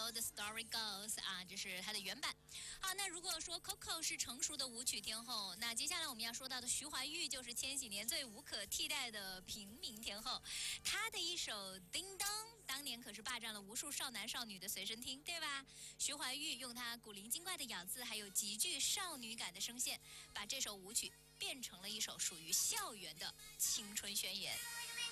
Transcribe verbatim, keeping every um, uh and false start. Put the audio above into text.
So the story goes 啊，这是它的原版。好，那如果说 Coco 是成熟的舞曲天后，那接下来我们要说到的徐怀钰就是千禧年最无可替代的平民天后。她的一首《叮当》当年可是霸占了无数少男少女的随身听，对吧？徐怀钰用她古灵精怪的咬字，还有极具少女感的声线，把这首舞曲变成了一首属于校园的青春宣言。